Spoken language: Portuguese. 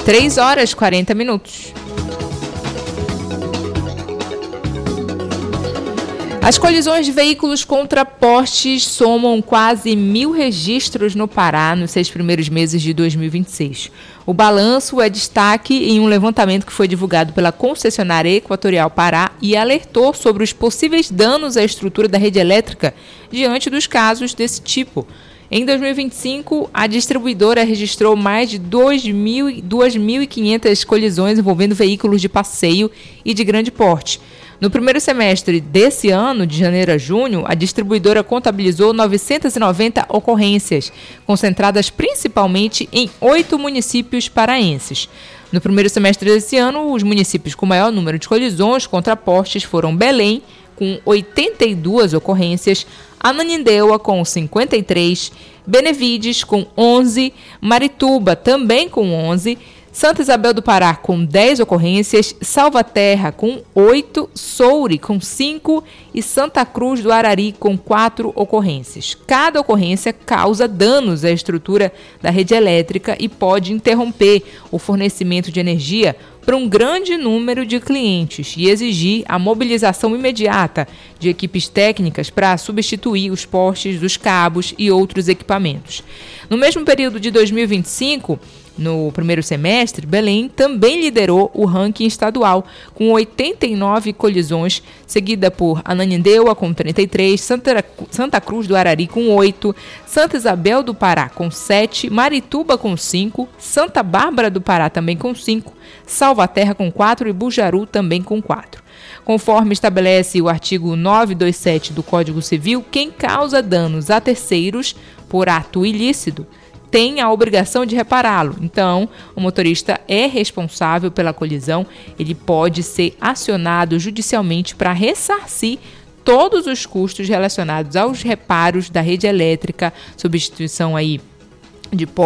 3h40. As colisões de veículos contra postes somam quase 1.000 registros no Pará nos 6 primeiros meses de 2026. O balanço é destaque em um levantamento que foi divulgado pela concessionária Equatorial Pará e alertou sobre os possíveis danos à estrutura da rede elétrica diante dos casos desse tipo. Em 2025, a distribuidora registrou mais de 2.500 colisões envolvendo veículos de passeio e de grande porte. No primeiro semestre desse ano, de janeiro a junho, a distribuidora contabilizou 990 ocorrências, concentradas principalmente em 8 municípios paraenses. No primeiro semestre desse ano, os municípios com maior número de colisões contra postes foram Belém, com 82 ocorrências, Ananindeua, com 53, Benevides, com 11, Marituba, também com 11, Santa Isabel do Pará, com 10 ocorrências, Salvaterra, com 8, Soure, com 5 e Santa Cruz do Arari, com 4 ocorrências. Cada ocorrência causa danos à estrutura da rede elétrica e pode interromper o fornecimento de energia para um grande número de clientes e exigir a mobilização imediata de equipes técnicas para substituir os postes dos cabos e outros equipamentos. No mesmo período de 2025, no primeiro semestre, Belém também liderou o ranking estadual, com 89 colisões, seguida por Ananindeua, com 33, Santa Cruz do Arari, com 8, Santa Isabel do Pará, com 7, Marituba, com 5, Santa Bárbara do Pará, também com 5, Salvaterra, com 4 e Bujaru, também com 4. Conforme estabelece o artigo 927 do Código Civil, quem causa danos a terceiros por ato ilícito tem a obrigação de repará-lo. Então, o motorista é responsável pela colisão, ele pode ser acionado judicialmente para ressarcir todos os custos relacionados aos reparos da rede elétrica, substituição aí de